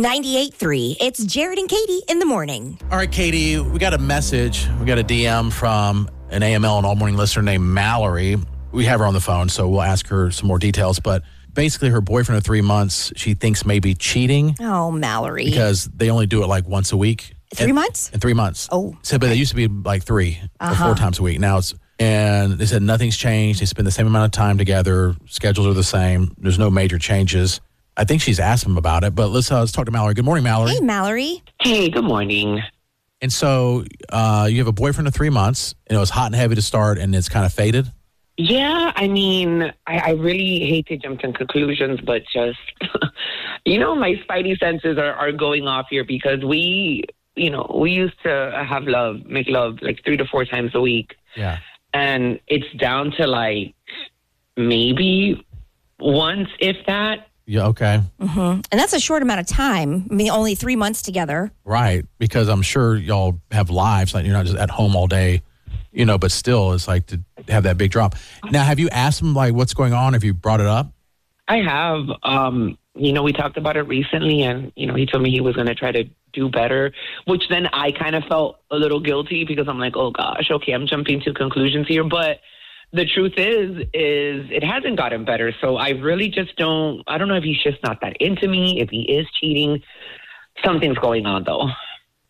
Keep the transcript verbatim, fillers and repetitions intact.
ninety-eight point three. It's Jared and Katie in the morning. All right, Katie, we got a message. We got a D M from an A M L and All Morning listener named Mallory. We have her on the phone, so we'll ask her some more details. But basically, her boyfriend of three months, she thinks may be cheating. Oh, Mallory. Because they only do it like once a week. Three in, months? In three months. Oh. So, but they used to be like three uh-huh. or four times a week. Now it's, and they said nothing's changed. They spend the same amount of time together. Schedules are the same. There's no major changes. I think she's asked him about it, but let's, uh, let's talk to Mallory. Good morning, Mallory. Hey, Mallory. Hey, good morning. And so uh, you have a boyfriend of three months, and it was hot and heavy to start, and it's kind of faded? Yeah, I mean, I, I really hate to jump to conclusions, but just, you know, my spidey senses are, are going off here because we, you know, we used to have love, make love like three to four times a week. Yeah. And it's down to like maybe once, if that. Yeah, okay. Mm-hmm. And that's a short amount of time. I mean, only three months together. Right, because I'm sure y'all have lives, like you're not just at home all day, you know, but still it's like to have that big drop. Now, have you asked him, like, what's going on? Have you brought it up? I have. Um, you know, we talked about it recently, and, you know, he told me he was going to try to do better, which then I kind of felt a little guilty because I'm like, oh, gosh, okay, I'm jumping to conclusions here. But the truth is, is it hasn't gotten better. So I really just don't, I don't know if he's just not that into me, if he is cheating. Something's going on, though.